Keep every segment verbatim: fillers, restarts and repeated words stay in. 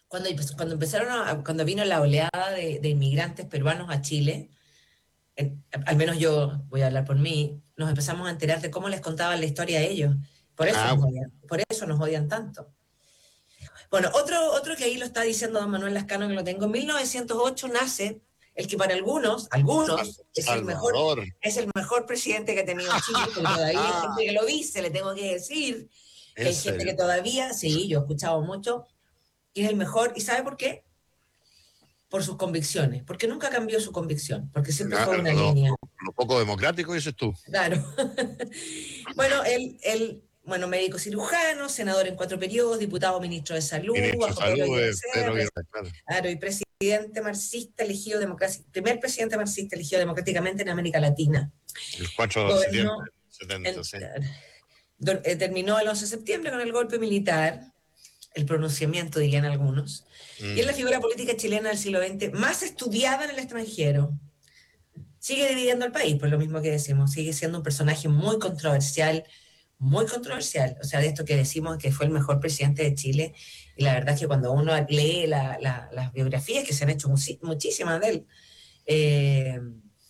Cuando, cuando empezaron a, cuando vino la oleada de, de inmigrantes peruanos a Chile, en, al menos yo voy a hablar por mí, nos empezamos a enterar de cómo les contaban la historia a ellos. Por eso Ah, nos bueno. odian, por eso nos odian tanto. Bueno, otro, otro que ahí lo está diciendo don Manuel Lascano, que lo tengo, en mil novecientos ocho nace el que para algunos, Sal- algunos, es el mejor, Salvador. es el mejor presidente que ha tenido Chile, porque todavía hay gente que lo dice, le tengo que decir, que ¿En hay gente que serio? todavía, sí, yo he escuchado mucho, que es el mejor, ¿y sabe por qué? Por sus convicciones, porque nunca cambió su convicción, porque siempre Ah, fue una Lo, línea. lo poco democrático, dices tú. Claro. Bueno, él, él, bueno, médico cirujano, senador en cuatro periodos, diputado ministro de salud, Ministro de bajo Pedro Salud, Aguirre eh, Pedro Cerda, Aguirre, pres- claro. claro, y presidente marxista elegido democráticamente, primer presidente marxista elegido democráticamente en América Latina. El cuatro de septiembre Gobernó, del setenta, en- sí. do- eh, terminó el once de septiembre con el golpe militar, el pronunciamiento dirían algunos, y es la Mm. figura política chilena del siglo veinte más estudiada en el extranjero. Sigue dividiendo al país, por lo mismo que decimos, sigue siendo un personaje muy controversial, muy controversial, o sea, de esto que decimos que fue el mejor presidente de Chile, y la verdad es que cuando uno lee la, la, las biografías que se han hecho muchísimas de él, eh,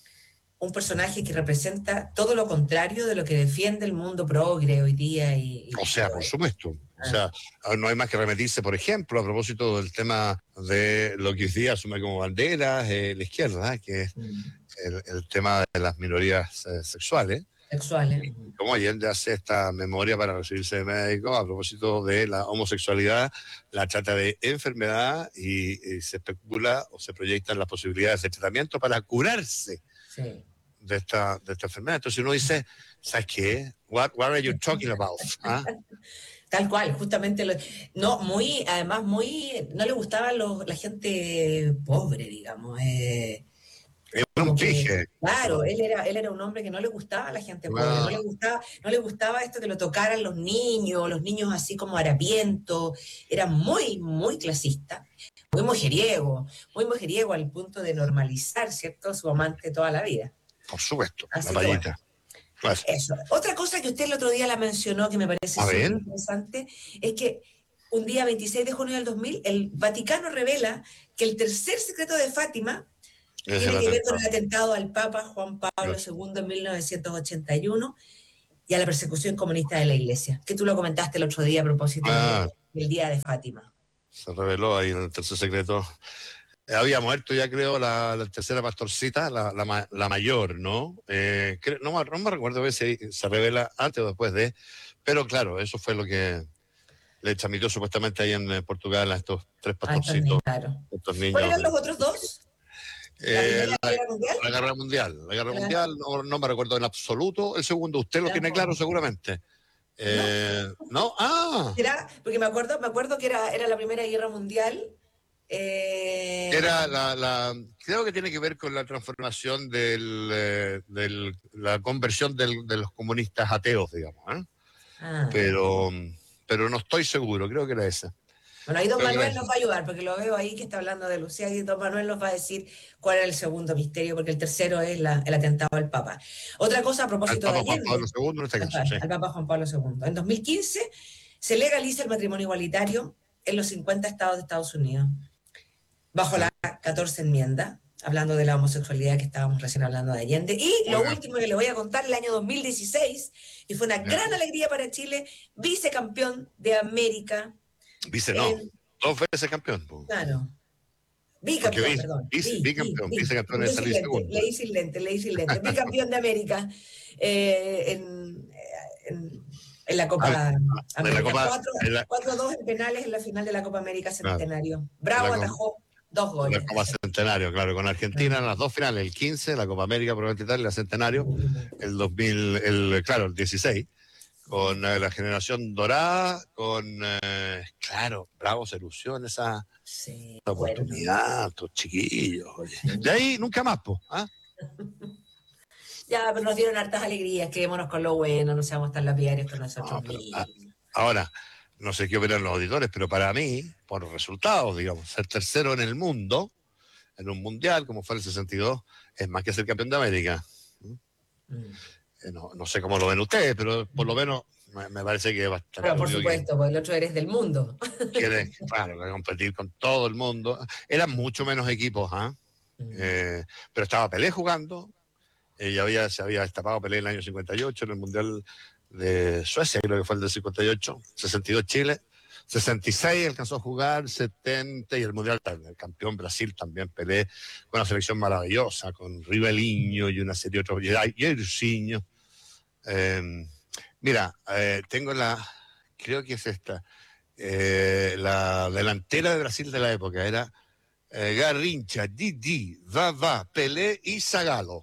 un personaje que representa todo lo contrario de lo que defiende el mundo progre hoy día. Y, y O sea, por supuesto. O sea, no hay más que remitirse, por ejemplo, a propósito del tema de lo que hoy día asume como bandera eh, la izquierda, ¿eh? Que es el, el tema de las minorías eh, sexuales. Sexuales. Y como Allende hace esta memoria para recibirse de médico a propósito de la homosexualidad, la trata de enfermedad y, y se especula o se proyectan las posibilidades de tratamiento para curarse Sí. de esta, de esta enfermedad. Entonces uno dice, ¿sabes qué? What, what are you talking about? ¿Ah? Tal cual, justamente, lo, no, muy, además, muy, no le gustaba los, la gente pobre, digamos. Eh, Es un como que, pije. claro, él era, él era un hombre que no le gustaba a la gente pobre, no le Ah, gustaba, no le gustaba esto que lo tocaran los niños, los niños así como harapientos, era muy, muy clasista, muy mujeriego, muy mujeriego al punto de normalizar, ¿cierto?, su amante toda la vida. por supuesto, la Así que bueno. payita. Claro. Eso. Otra cosa que usted el otro día la mencionó, que me parece A súper ver. interesante, es que un día veintiséis de junio del dos mil, el Vaticano revela que el tercer secreto de Fátima Es tiene el que ver con atentado. el atentado al Papa Juan Pablo segundo en mil novecientos ochenta y uno y a la persecución comunista de la Iglesia, que tú lo comentaste el otro día a propósito de, Ah, del Día de Fátima. se reveló ahí en el tercer secreto. Había muerto ya, creo, la, la tercera pastorcita, la, la, la mayor, ¿no? Eh, creo, no, no me recuerdo si se revela antes o después de, pero claro, eso fue lo que le transmitió supuestamente ahí en Portugal a estos tres Ah, estos niños, pastorcitos, claro. estos ¿Cuáles niños. eran De, los otros dos? ¿La eh, Primera la, Guerra Mundial? la guerra mundial, la guerra La, mundial, no, no me recuerdo en absoluto. El segundo, usted lo tiene claro seguramente. ¿no? Eh, ¿No? Ah, Era, porque me acuerdo, me acuerdo que era, era la Primera Guerra Mundial. Eh, era la, la, creo que tiene que ver con la transformación del, eh, del la conversión del, de los comunistas ateos, digamos, ¿eh? ah, Pero, pero no estoy seguro, creo que era esa. bueno, ahí don Creo que era Manuel esa. nos va a ayudar, porque lo veo ahí que está hablando de Lucía, y don Manuel nos va a decir cuál era el segundo misterio, porque el tercero es la, el atentado al Papa. Otra cosa a Al propósito de Papa Juan Pablo Allende, segundo en este al, caso, sí. al Papa Juan Pablo segundo. En dos mil quince se legaliza el matrimonio igualitario en los cincuenta estados de Estados Unidos, bajo la catorce enmienda, hablando de la homosexualidad que estábamos recién hablando de Allende. Y lo Oiga, último que les voy a contar, el año dos mil dieciséis, y fue una ya. gran alegría para Chile, vicecampeón de América Vice no, en, dos veces campeón. Po. claro, Porque bicampeón, vice, perdón, vice, bi, bi, bicampeón, bi, vicecampeón es leí sin salir lente, segundo. leí sin lente, leí sin lente, bicampeón de América eh, en, en, en la Ah, Copa de la América, Copa, en la, cuatro dos en penales en la final de la Copa América claro, Centenario. en la, Bravo atajó dos la goles. Copa Centenario, claro, con Argentina en las dos finales, el quince, la Copa América, probablemente tal, y la Centenario, el dos mil, el, claro, el dieciséis, con eh, la generación dorada, con, eh, claro, Bravo se lució en esa, Sí, esa bueno. oportunidad, estos chiquillos, oye. De ahí nunca más, po, ¿ah? Ya, pero nos dieron hartas alegrías, quedémonos con lo bueno, no seamos tan lapidarios con nosotros No, pero, ah, mismos. ahora, no sé qué opinan los auditores, pero para mí, por resultados, digamos, ser tercero en el mundo, en un mundial, como fue el sesenta y dos, es más que ser campeón de América. Mm. Eh, No, no sé cómo lo ven ustedes, pero por lo menos Me, me parece que es bastante Pero por obvio que supuesto, porque el otro eres del mundo. quiere, claro, que competir con todo el mundo. Eran mucho menos equipos, ¿ah? Mm. Eh, pero estaba Pelé jugando, eh, ya había, se había destapado Pelé en el año cincuenta y ocho en el Mundial de Suecia, creo que fue el del cincuenta y ocho, sesenta y dos Chile, sesenta y seis alcanzó a jugar, setenta y el Mundial, el campeón Brasil también, Pelé, con una selección maravillosa, con Riveliño y una serie de otros, Jairzinho. Eh, mira, eh, tengo la, creo que es esta, eh, la delantera de Brasil de la época, era eh, Garrincha, Didi, Vavá, Pelé y Zagallo.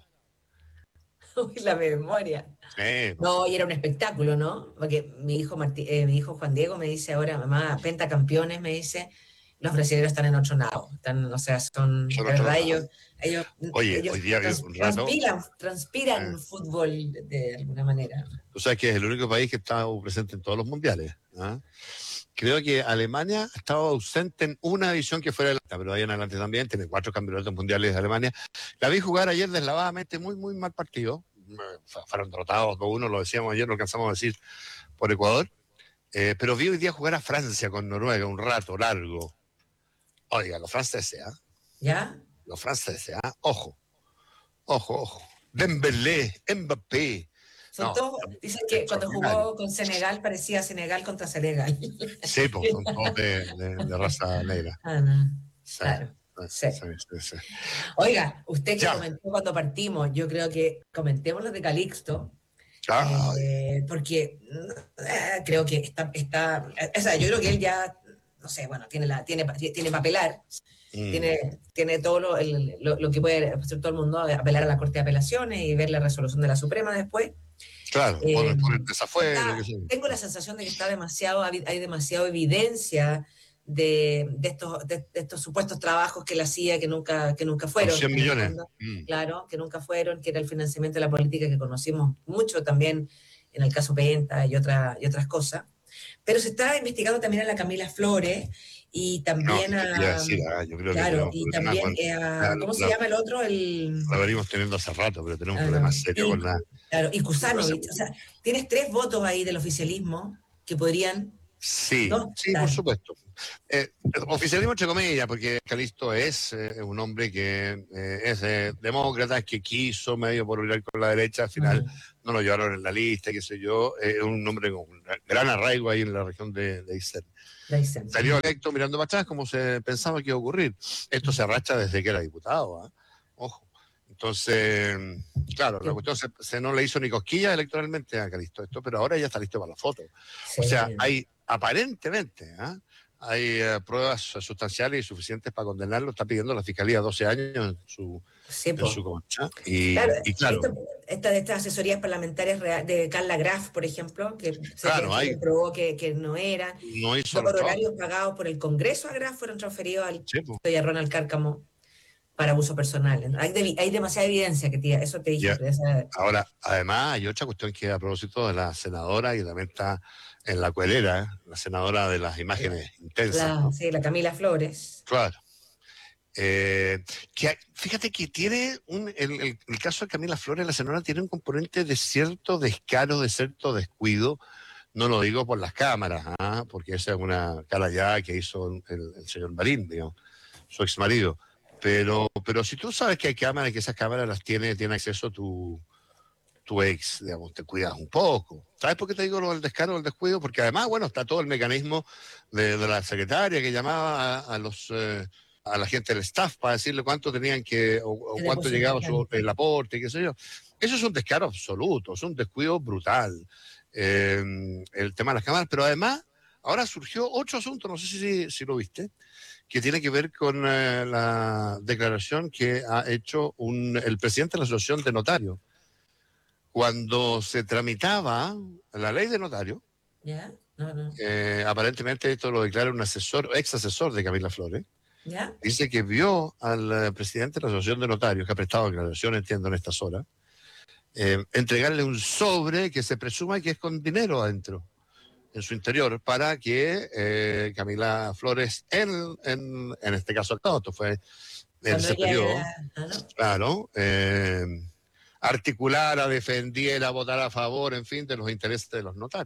Uy, la memoria. Sí, por No, y era supuesto. un espectáculo, ¿no? Porque mi hijo, Martí- eh, mi hijo Juan Diego me dice ahora, mamá, pentacampeones, me dice, los brasileños están en otro lado. Están, o sea, son, Son de otro verdad, lado. ellos, ellos, Oye, ellos hoy día vi trans- un rato, transpiran, eh, transpiran fútbol de alguna manera. tú sabes que es el único país que está presente en todos los mundiales. ¿Ah? Creo que Alemania ha estado ausente en una edición que fuera adelante, pero ahí en adelante también, tiene cuatro campeonatos mundiales de Alemania. La vi jugar ayer deslavadamente, muy, muy mal partido. Fueron derrotados dos uno, lo decíamos ayer, lo alcanzamos a decir por Ecuador. Eh, pero vi hoy día jugar a Francia con Noruega un rato largo. Oiga, los franceses, ¿ah? ¿Ya? Los franceses, ¿ah? Ojo, ojo, ojo. Dembélé, Mbappé. Son No, todos, dicen que cuando extraordinario. jugó con Senegal parecía Senegal contra Senegal. Sí, pues son todos de, de, de raza negra. Ah, no. Sí, Claro, sí, sí. sí, sí, sí. Oiga, usted que Ya, comentó cuando partimos, yo creo que comentemos los de Calixto, ay, eh, porque eh, creo que está, está, o sea, yo creo que él ya, no sé, bueno, tiene la, tiene, tiene para apelar, mm, tiene, tiene todo lo, el- lo, lo que puede hacer todo el mundo, apelar a la Corte de Apelaciones y ver la resolución de la Suprema después. claro, Eh, por, por el desafuero, qué está, sé yo. tengo la sensación de que está demasiado, hay demasiado evidencia de, de, estos, de, de, estos supuestos trabajos que él hacía que nunca, que nunca Por fueron, cien en el millones. fondo, Mm, claro, que nunca fueron, que era el financiamiento de la política que conocimos mucho también en el caso Penta y, otra, y otras cosas. Pero se está investigando también a la Camila Flores y no, también es que te iba a a, decir, ah, yo creo que claro, tenemos y problemas también con. La, a, ¿cómo se la- llama el otro? El, la venimos teniendo hace rato, pero tenemos un ah, problema no, serio y, con la claro, y democracia Kusanovich, o política. sea, tienes tres votos ahí del oficialismo que podrían Sí, no sí, por estar. supuesto. Eh, oficialismo entre comillas, porque Calisto es eh, un hombre que eh, es eh, demócrata, que quiso medio por ir con la derecha, al final Mm, no lo llevaron en la lista, qué sé yo, es un hombre con un gran arraigo ahí en la región de, de Aysén. Dyson. Salió electo mirando para atrás como se pensaba que iba a ocurrir. Esto se arrastra desde que era diputado, ¿ah? Ojo. Entonces, claro, la Yo- cuestión se, se no le hizo ni cosquilla electoralmente a Calisto esto, pero ahora ya está listo para la foto. O sea, sí. hay aparentemente, ¿ah? Hay eh, pruebas sustanciales y suficientes para condenarlo. Está pidiendo la fiscalía doce años en su, Sí, en pues. su concha. Y, Claro, y claro, esto, esta, de estas asesorías parlamentarias rea- de Carla Graf, por ejemplo, que se, claro, se hay, comprobó que, que no eran, no hizo los los trabajos. honorarios pagados por el Congreso a Graf fueron transferidos al Sí, pues. y a Ronald Cárcamo para uso personal. Hay, de- hay demasiada evidencia que tía, eso te dije. Ya. Pero esa- Ahora, además, hay otra cuestión que a propósito de la senadora y también está en la cuelera, ¿eh? La senadora de las la, imágenes intensas, la- ¿no? sí, la Camila Flores. Claro. Eh, que, fíjate que tiene un, el, el, el caso de Camila Flores, la senadora, tiene un componente de cierto descaro, de cierto descuido. No lo digo por las cámaras, ¿ah? Porque esa es una cara ya que hizo el, el señor Marín, digamos, su ex marido. Pero, pero si tú sabes que hay cámaras y que esas cámaras las tiene, tiene acceso tu, tu ex, digamos, te cuidas un poco. ¿Sabes por qué te digo lo del descaro, del descuido? Porque además, bueno, está todo el mecanismo de, de la secretaria que llamaba a, a los eh, a la gente del staff para decirle cuánto tenían que, o, o Que cuánto llegaba depositar. su, el aporte, qué sé yo. Eso es un descaro absoluto, es un descuido brutal. Eh, el tema de las cámaras, pero además, ahora surgió otro asunto, no sé si, si lo viste, que tiene que ver con eh, la declaración que ha hecho un, el presidente de la Asociación de Notarios. Cuando se tramitaba la ley de notario, ¿Ya? No, no. eh, aparentemente esto lo declara un asesor, ex asesor de Camila Flores, ¿Ya? dice que vio al eh, presidente de la Asociación de Notarios, que ha prestado declaración, entiendo, en estas horas, eh, entregarle un sobre que se presuma que es con dinero adentro, en su interior, para que eh, Camila Flores, en, en, en este caso, no, esto fue en Cuando ese ella periodo, era. Ah, no. claro, eh, articulara, defendiera, votara a favor, en fin, de los intereses de los notarios.